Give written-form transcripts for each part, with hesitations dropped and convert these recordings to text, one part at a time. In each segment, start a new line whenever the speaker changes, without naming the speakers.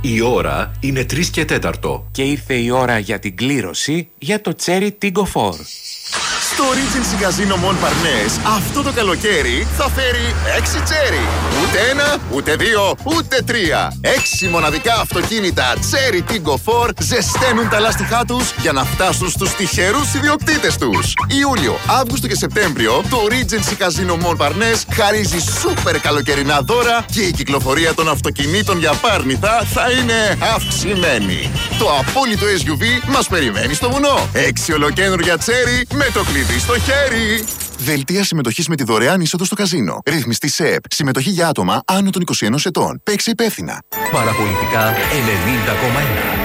Η ώρα είναι 3 και 4.
Και ήρθε η ώρα για την κλήρωση για το Cherry Tiggo 4.
Στο Regency Casino Mon Parnes αυτό το καλοκαίρι θα φέρει 6 Cherry. Ούτε ένα, ούτε δύο, ούτε τρία. 6 μοναδικά αυτοκίνητα Cherry Tiggo 4 ζεσταίνουν τα λάστιχά τους για να φτάσουν στους τυχερούς ιδιοκτήτες τους. Ιούλιο, Αύγουστο και Σεπτέμβριο το Regency Casino Mon Parnes χαρίζει σούπερ καλοκαιρινά δώρα και η κυκλοφορία των αυτοκινήτων για Πάρνηθα θα είναι αυξημένη. Το απόλυτο SUV μας περιμένει στο βουνό. 6 ολοκαίνουργια Cherry με το κλειδί στο χέρι. Δελτία συμμετοχής με τη δωρεάν είσοδο στο καζίνο. Ρυθμιστή ΣΕΠ. Συμμετοχή για άτομα άνω των 21 ετών. Παίξε υπεύθυνα.
Παραπολιτικά 90,1.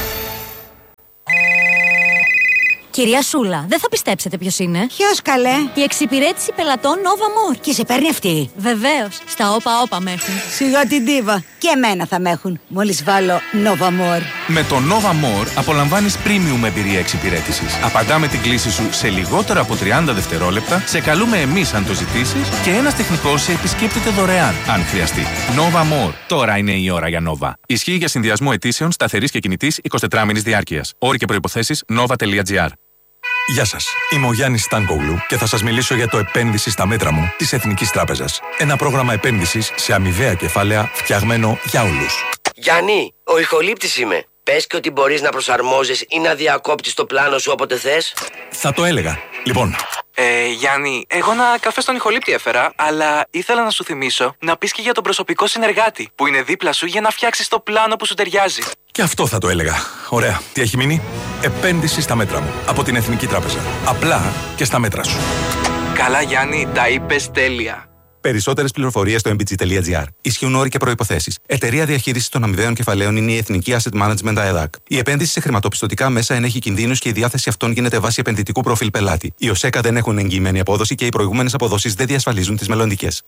Κυρία Σούλα, δεν θα πιστέψετε ποιος είναι.
Ποιος καλέ?
Η εξυπηρέτηση πελατών Nova More.
Και σε παίρνει αυτή?
Βεβαίως. Στα όπα με έχουν.
Σιγά την ντίβα. Και εμένα θα με έχουν. Μόλις βάλω Nova More.
Με το Nova More απολαμβάνεις premium εμπειρία εξυπηρέτησης. Απαντάμε την κλήση σου σε λιγότερα από 30 δευτερόλεπτα, σε καλούμε εμείς αν το ζητήσεις και ένας τεχνικός σε επισκέπτεται δωρεάν, αν χρειαστεί. Nova More. Τώρα είναι η ώρα για Nova. Ισχύει για συνδυασμό αιτήσεων σταθερής και κινητής 24 μήνης διάρκειας. Όροι και προϋποθέσεις nova.gr.
Γεια σας, είμαι ο Γιάννης Στάνκογλου και θα σας μιλήσω για το επένδυση στα μέτρα μου της Εθνικής Τράπεζας. Ένα πρόγραμμα επένδυσης σε αμοιβαία κεφάλαια φτιαγμένο για όλους.
Γιάννη, ο ηχολήπτης είμαι. Πες και ότι μπορείς να προσαρμόζεις ή να διακόπτεις το πλάνο σου όποτε θες.
Θα το έλεγα. Λοιπόν.
Γιάννη, εγώ ένα καφέ στον ηχολήπτη έφερα, αλλά ήθελα να σου θυμίσω να πεις και για τον προσωπικό συνεργάτη που είναι δίπλα σου για να φτιάξεις το πλάνο που σου ταιριάζει.
Και αυτό θα το έλεγα. Ωραία. Τι έχει μείνει? Επένδυση στα μέτρα μου. Από την Εθνική Τράπεζα. Απλά και στα μέτρα σου.
Καλά, Γιάννη, τα είπες τέλεια.
Περισσότερες πληροφορίες στο mbg.gr. Ισχύουν όροι και προϋποθέσεις. Εταιρεία διαχείρισης των αμοιβαίων κεφαλαίων είναι η Εθνική Asset Management ΑΕΔΑΚ. Η επένδυση σε χρηματοπιστωτικά μέσα ενέχει κινδύνους και η διάθεση αυτών γίνεται βάσει επενδυτικού προφίλ πελάτη. Οι ΟΣΕΚΑ δεν έχουν εγγυημένη απόδοση και οι προηγούμενες αποδόσεις δεν διασφαλίζουν τις μελλοντικές.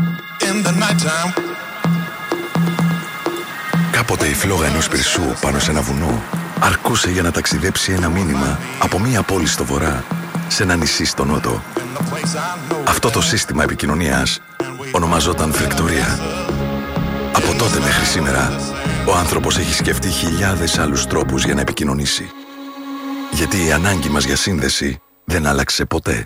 Κάποτε η φλόγα ενός πυρσού πάνω σε ένα βουνό αρκούσε για να ταξιδέψει ένα μήνυμα από μία πόλη στο βορρά σε ένα νησί στο νότο. Αυτό το σύστημα επικοινωνίας ονομαζόταν φρεκτορία. Από τότε μέχρι σήμερα, ο άνθρωπος έχει σκεφτεί χιλιάδες άλλους τρόπους για να επικοινωνήσει. Γιατί η ανάγκη μας για σύνδεση δεν άλλαξε ποτέ.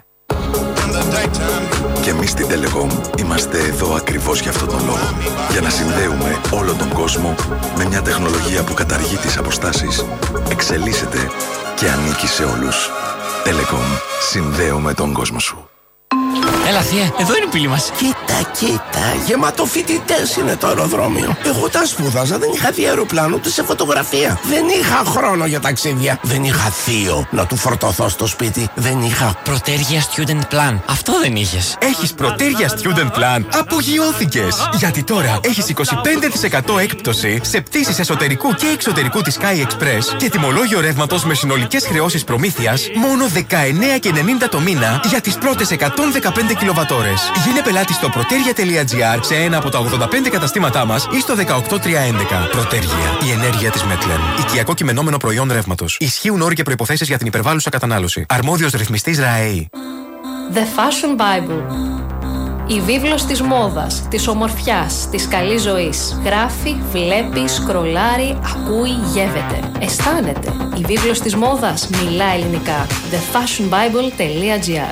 Και εμείς στην Telecom είμαστε εδώ ακριβώς για αυτόν τον λόγο. Για να συνδέουμε όλο τον κόσμο με μια τεχνολογία που καταργεί τις αποστάσεις, εξελίσσεται και ανήκει σε όλους. Telecom. Συνδέουμε τον κόσμο σου.
Έλα θεία, εδώ είναι η πύλη μας.
Κοίτα, γεμάτο φοιτητές είναι το αεροδρόμιο. Εγώ τα σπούδαζα, δεν είχα δει αεροπλάνο ούτε σε φωτογραφία. Δεν είχα χρόνο για ταξίδια. Δεν είχα θείο να του φορτωθώ στο σπίτι. Δεν είχα
Πρωτέργεια Student Plan. Αυτό δεν είχες.
Έχεις Πρωτέργεια Student Plan. Απογειώθηκες. Γιατί τώρα έχεις 25% έκπτωση σε πτήσεις εσωτερικού και εξωτερικού της Sky Express και τιμολόγιο ρεύματος με συνολικές χρεώσεις προμήθειας μόνο 19,90 το μήνα για τις πρώτες 115 κιλοβατόρες. Γίνε πελάτη στο protergia.gr σε ένα από τα 85 καταστήματά μας ή στο 18311. Πρωτέργεια. Η ενέργεια της Μετλεν. Οικιακό κειμενόμενο προϊόν ρεύματος. Ισχύουν όροι και προϋποθέσεις για την υπερβάλλουσα κατανάλωση. Αρμόδιος ρυθμιστής ΡΑΕΗ.
The Fashion Bible. Η βίβλος της μόδας, της ομορφιάς, της καλής ζωής. Γράφει, βλέπει, σκρολάρει, ακούει, γεύεται. Αισθάνεται. Η βίβλος της μόδας μιλά ελληνικά. thefashionbible.gr.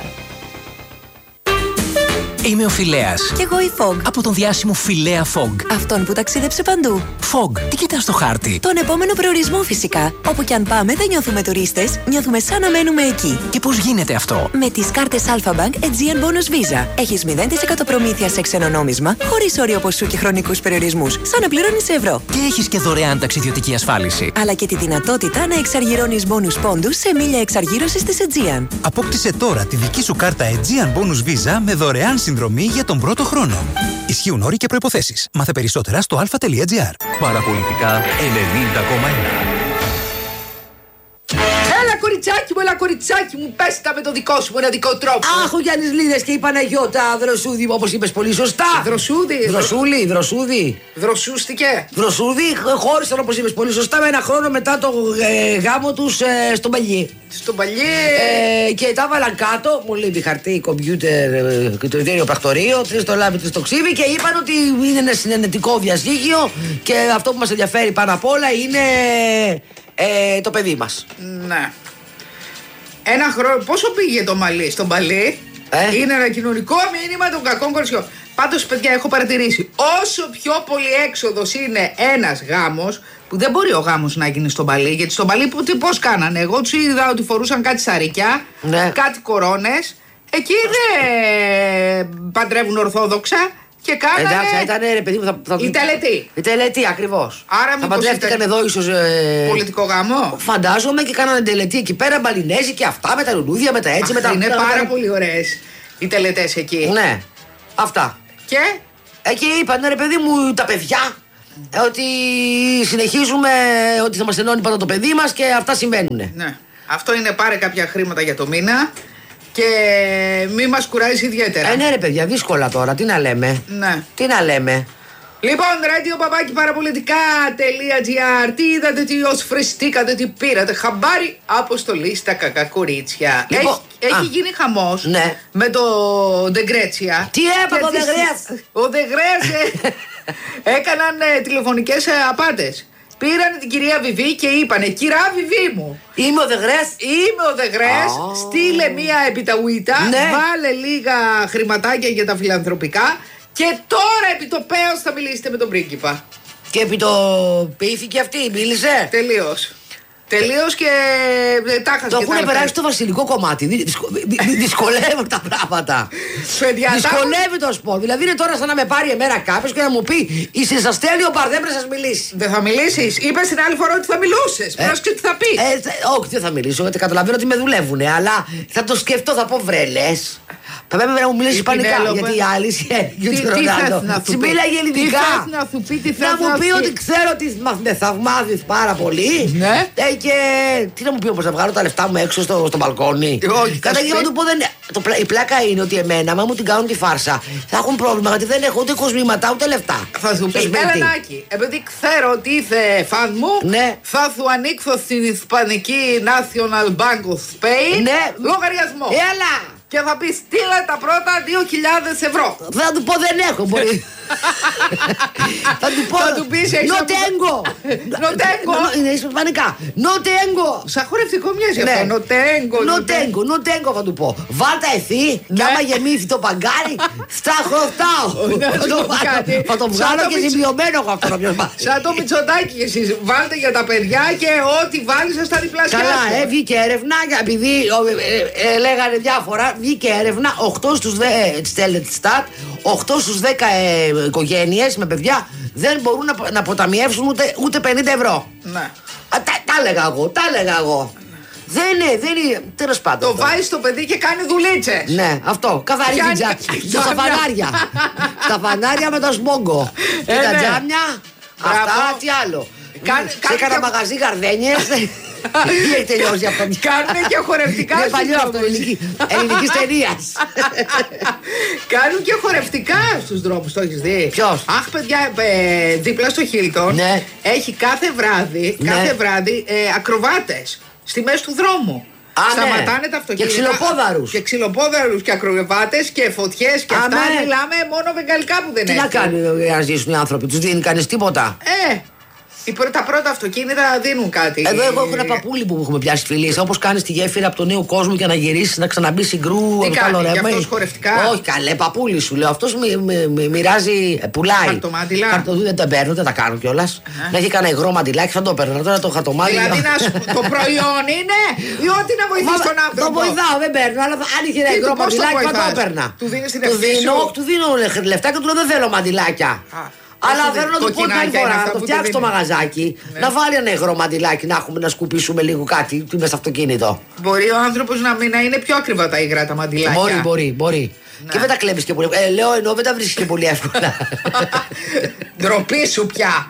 Είμαι ο Φιλέας.
Κι εγώ η Fog.
Από τον διάσημο Φιλέα Fog.
Αυτόν που ταξίδεψε παντού.
Fog, τι κοιτάς στο χάρτη?
Τον επόμενο προορισμό φυσικά. Όπου κι αν πάμε δεν νιώθουμε τουρίστες, νιώθουμε σαν να μένουμε εκεί.
Και πώς γίνεται αυτό?
Με τις κάρτες Alpha Bank Aegean Bonus Visa. Έχεις 0% προμήθεια σε ξένο νόμισμα, χωρίς όριο ποσού και χρονικούς περιορισμούς, σαν να πληρώνεις σε ευρώ.
Και έχεις και δωρεάν ταξιδιωτική ασφάλιση.
Αλλά και τη δυνατότητα να εξαργυρώνεις bonus πόντους σε μίλια εξαργύρωσης της Aegean.
Απόκτησε τώρα τη δική σου κάρτα Aegean Bonus Visa με δωρεάν συνδρομή για τον πρώτο χρόνο. Ισχύουν όροι και προϋποθέσεις. Μάθε περισσότερα στο alpha.gr.
Παραπολιτικά 90,1.
Έλα,
κοριτσάκι μου, έλα κοριτσάκι μου, πες τα με το δικό σου μοναδικό τρόπο.
Αχ, ο Γιάννης Λίδες και η Παναγιώτα Δροσούδη, όπως είπες πολύ σωστά.
Δροσούδη.
Δροσούστηκε. Δροσούδη, χώρισαν όπως είπες πολύ σωστά με ένα χρόνο μετά το γάμο τους στον Παλιέ.
Στον Παλιέ.
Και τα έβαλαν κάτω, μου λείπει χαρτί, κομπιούτερ και το ιδέριο πρακτορείο, 3 το λάμπη, 3 το ξύβι και είπαν ότι είναι ένα συνενετικό διαζύγιο και αυτό που μας ενδιαφέρει πάνω απ' όλα είναι το παιδί μας.
Ναι. Ένα χρόνο. Πόσο πήγε το μαλλί στον Παλί? Είναι ένα κοινωνικό μήνυμα των κακών κοριτσιών. Πάντως, παιδιά, έχω παρατηρήσει. Όσο πιο πολύ έξοδος είναι ένας γάμος, που δεν μπορεί ο γάμος να γίνει στον Παλί, γιατί στον Παλί πώς κάνανε? Εγώ τους είδα ότι φορούσαν κάτι σαρίκια, κάτι κορώνες. Εκεί δεν παντρεύουν ορθόδοξα. Και κάνανε.
Εντάξει, ήταν ρε παιδί μου.
Η τελετή.
Η τελετή, ακριβώς.
Άρα
θα παντρεύτηκαν εδώ ίσως.
Πολιτικό γάμο.
Φαντάζομαι και κάνανε τελετή εκεί πέρα, μπαλινέζι και αυτά με τα λουλούδια, με τα έτσι, με τα.
Είναι πάρα πολύ ωραίες οι τελετές εκεί.
Ναι. Αυτά.
Και
εκεί είπαν ρε παιδί μου τα παιδιά ότι συνεχίζουμε, ότι θα μας ενώνει πάντα το παιδί μας και αυτά συμβαίνουν.
Ναι. Αυτό είναι πάρε κάποια χρήματα για το μήνα. Και μη μας κουράζει ιδιαίτερα.
Ναι ρε παιδιά, δύσκολα τώρα, τι να λέμε.
Ναι.
Τι να λέμε.
Λοιπόν, radio-parapolitica.gr. Τι είδατε, τι οσφριστήκατε, τι πήρατε? Χαμπάρι, αποστολή στα κακά κορίτσια.
Λοιπόν,
έχει γίνει χαμός με το Ντεγκρέτσια.
Τι έπαθε ο Ντεγκρέας?
Ο Ντεγκρέας έκαναν τηλεφωνικές απάτες. Πήραν την κυρία Βιβί και είπανε: Κυρά Βιβί μου,
είμαι ο Δεγρές.
Είμαι ο Δεγρές. Στείλε μία επιταγουίτα. Βάλε λίγα χρηματάκια για τα φιλανθρωπικά. Και τώρα επιτοπέως θα μιλήσετε με τον πρίγκιπα.
Και επιτοπίθηκε αυτή, μίλησε.
Τελείως και τάχασε.
Το έχουν περάσει στο βασιλικό κομμάτι. Δυσκολεύουν τα πράγματα. Δυσκολεύει το σπορ. Δηλαδή είναι τώρα σαν να με πάρει εμένα κάποιος και να μου πει: είσαι σας στέλνει ο Μπαρδέμ να σας μιλήσει.
Δεν θα μιλήσεις? Είπες την άλλη φορά ότι θα μιλούσες. Πρόσεχε τι θα πεις.
Όχι, δεν θα μιλήσω γιατί καταλαβαίνω ότι με δουλεύουνε. Αλλά θα το σκεφτώ, θα πω βρελές. Θα πρέπει να μου μιλήσει ισπανικά. Γιατί η άλλη μίλαγε ελληνικά.
Να
μου πει ότι ξέρω ότι με θαυμάζεις πάρα πολύ. Και τι να μου πει, όπως να βγάλω τα λεφτά μου έξω στο μπαλκόνι? Καταρχήν να του πω, η πλάκα είναι ότι εμένα, άμα μου την κάνουν τη φάρσα, θα έχουν πρόβλημα γιατί δεν έχω ούτε κοσμήματα ούτε λεφτά.
Θα σου πει, Ελενάκη, επειδή ξέρω ότι είσαι φαν μου, θα σου ανοίξω στην Ισπανική National Bank of Spain λογαριασμό.
Έλα!
Και θα πει: στείλε τα πρώτα 2.000 ευρώ.
Θα του πω: δεν έχω, μπορεί. Θα του πω: no tengo.
No tengo.
Είναι ισπανικά. No tengo.
Σαν χορευτικό μοιάζει αυτό.
No tengo θα του πω. Βάλτε εσύ και άμα γεμίσει το παγκάρι, στα χρωστάω. Θα το βγάλω και συμπληρωμένο έχω αυτό.
Σαν το Μητσοτάκι εσείς. Βάλτε για τα παιδιά και ό,τι βάλεις στα διπλασιάσια.
Καλά, βγήκε έρευνα, επειδή λέγανε διάφορα. Βγήκε έρευνα, 8 στους 10 οικογένειες με παιδιά δεν μπορούν να αποταμιεύσουν ούτε 50 ευρώ.
Ναι.
Τα έλεγα εγώ. Δεν είναι. Τέλος πάντων.
Το βάζει στο παιδί και κάνει δουλίτσες.
Ναι, αυτό. Καθαρίζει στα φανάρια. Τα φανάρια με το σμόγκο. Και τα τζάμια. Αυτά, τι άλλο. Σε έκανα μαγαζί γαρδένιες. Τι έχει τελειώσει αυτό?
Κάνουν και χορευτικά.
Είναι παλιό αυτό, ελληνικής ταινίας.
Κάνουν και χορευτικά στους δρόμους, το έχεις δει?
Ποιος?
Αχ, παιδιά, δίπλα στο Χίλτον έχει κάθε βράδυ ακροβάτες στη μέση του δρόμου. Σταματάνε τα αυτοκίνητα. Και ξυλοπόδαρους και ακροβάτες και φωτιές και αυτά. Μιλάμε μόνο βεγγαλικά που δεν έχουν.
Τι να κάνουν για να ζήσουν οι άνθρωποι, τους δίνει κανείς τίποτα?
Τα πρώτα αυτοκίνητα δίνουν κάτι.
Εδώ εγώ έχω ένα παππούλι που έχουμε πιάσει φιλίες. Όπως κάνει τη γέφυρα από τον νέο κόσμο για να γυρίσει, να ξαναμπεί συγκρού.
Τι κάνει, για αυτός χορευτικά?
Όχι, καλέ, παππούλι σου λέω. Αυτός μοιράζει, πουλάει.
Χαρτομάντιλα.
Δεν τα παίρνω, δεν τα κάνω κιόλας. Να έχει κανένα υγρό μαντιλάκι, θα το παίρνω. Τώρα το χαρτομάντιλα.
Δηλαδή το προϊόν είναι ή ό,τι να βοηθήσει τον άνθρωπο?
Το βοηθάω, δεν παίρνω. Αλλά αν είχε ένα υγρό μαντιλάκι θα το έπαιρνα.
Του δίνει την ευθύνη.
Του δίνω λεφτά και του λέω δεν θέλω μαντιλάκια. Αλλά θέλω να του πω την άλλη φορά να το φτιάξει το μαγαζάκι, να βάλει ένα υγρό μαντιλάκι, να έχουμε να σκουπίσουμε λίγο κάτι μέσα στο αυτοκίνητο.
Μπορεί ο άνθρωπος να είναι πιο ακριβά τα υγρά τα μαντιλάκια.
Μπορεί. Και δεν τα κλέβεις και πολύ. Λέω ενώ δεν τα βρίσκεις και πολύ εύκολα.
Ντροπή σου πια.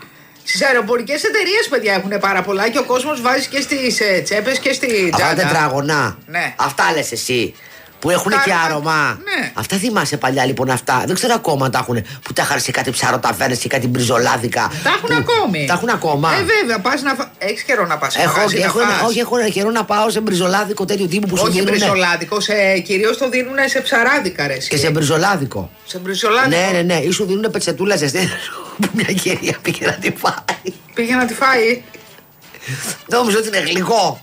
Στις αεροπορικές εταιρείες, παιδιά, έχουν πάρα πολλά και ο κόσμος βάζει και στις τσέπες και στη
Αυτά
τσάντα.
τετράγωνα.
Ναι.
Αυτά λες εσύ. Που έχουν και άρωμα.
Ναι.
Αυτά θυμάσαι παλιά λοιπόν αυτά. Δεν ξέρω ακόμα τα έχουν. Που τα είχαν σε κάτι ψαροταβέρνες και κάτι μπριζολάδικα.
Τα έχουν ακόμη.
Τα έχουν ακόμα.
Βέβαια, πας να έχεις καιρό να πας.
Όχι, έχω καιρό να πάω σε μπριζολάδικο τέτοιο τύπου που σου
όχι
δίνουνε.
μπριζολάδικο, κυρίως το δίνουν σε ψαράδικα, ρε.
Και σε μπριζολάδικο.
Σε μπριζολάδικο.
Ναι. Ή σου δίνουν πετσετούλα ζεστή. Που μια κυρία πήγε να τη φάει.
Πήγε να τη φάει.
Νόμιζα ότι είναι γλυκό.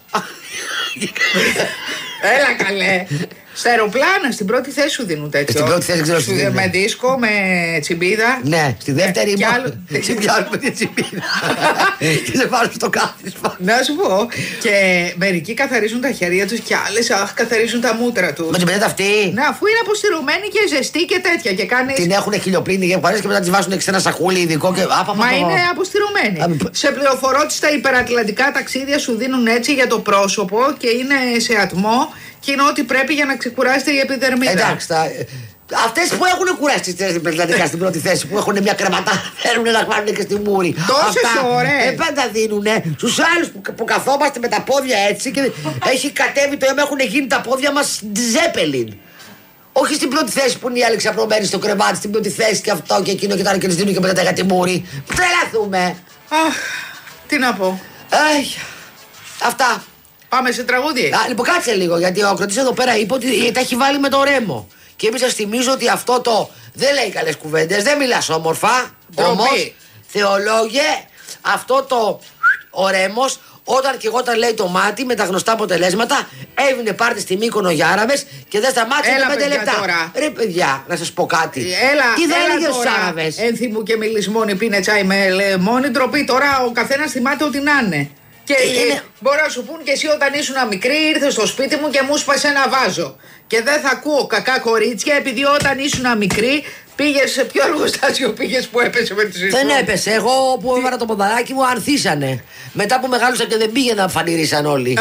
Έλα καλέ. Στα αεροπλάνα στην πρώτη θέση σου δίνουν τέτοιο.
Στην πρώτη θέση ξέρω σου δίνουν.
Με δίσκο, με τσιμπίδα.
Ναι, στη δεύτερη
κι άλλο.
Σε πιάνουν με την τσιμπίδα. Και σε πάρουν στο κάθισμα.
Να σου πω. Και μερικοί καθαρίζουν τα χέρια τους και άλλες καθαρίζουν τα μούτρα τους.
Μα την πετάτε αυτή.
Ναι, αφού είναι αποστηρωμένη και ζεστή και τέτοια. Και κάνεις...
Την έχουν χιλιοπλήνη και και μετά τη βάζουν σε ένα σακούλι ειδικό και.
Μα είναι αποστηρωμένη. Σε πληροφορώ ότι στα υπερατλαντικά ταξίδια σου δίνουν έτσι για το πρόσωπο και είναι σε ατμό. Και είναι ό,τι πρέπει για να ξεκουράσετε η επιδερμίδα.
Εντάξει, αυτές που έχουν κουράσει τις υπερατλαντικά στην πρώτη θέση, που έχουν μια κρεματά, θέλουν να βάλουν και στη μούρη.
Τόσες ώρες.
Πάντα δίνουνε στους άλλους που καθόμαστε με τα πόδια έτσι και έχει κατέβει το αίμα, έχουν γίνει τα πόδια μας Ζέπελιν. Όχι στην πρώτη θέση που είναι οι άλλοι ξαπλωμένοι στο κρεβάτι, στην πρώτη θέση και αυτό και εκείνο και τα και τις δίνουν και μετά για τη μούρη. Τρελαθούμε.
Αχ, τι να πω.
Αυτά.
Πάμε σε τραγούδι.
Λοιπόν, κάτσε λίγο, γιατί ο ακροτής εδώ πέρα είπε ότι τα έχει βάλει με το ρέμο. Και εμείς σας θυμίζω ότι αυτό το δεν λέει καλές κουβέντες, δεν μιλάς όμορφα. Όμως, θεολόγε, αυτό το ο ρέμος, όταν και εγώ όταν λέει το μάτι με τα γνωστά αποτελέσματα, έβγαινε πάρτι στη Μύκονο για Άραβες και δεν σταμάτησε και 5 λεπτά.
Τώρα.
Ρε παιδιά, να σας πω κάτι.
Τι
δεν έλεγε στους Άραβες.
Ένθιμου και μιλισμόνι πίνε τσάι με λεμόνι, ντροπή. Τώρα ο καθένας θυμάται ό,τι να είναι. Και μπορώ να σου πούν και εσύ όταν ήσουν μικρή ήρθε στο σπίτι μου και μου σπάσε ένα βάζο. Και δεν θα ακούω κακά κορίτσια επειδή όταν ήσουν μικρή πήγες σε ποιο εργοστάσιο πήγες που έπεσε με τους ίσους.
Δεν έπεσε. Εγώ που έβαλα το ποδαράκι μου ανθίσανε. Μετά που μεγάλωσα και δεν πήγαινα φανηρίσαν όλοι.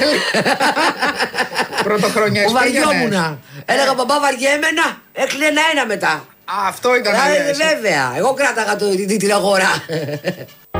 Πρωτοχρονιές
που βαριόμουνα. Έλεγα μπαμπά βαριέμενα, έκλεινε ένα μετά.
Αυτό ήταν.
Βέβαια. Εγώ κράταγα την αγορά.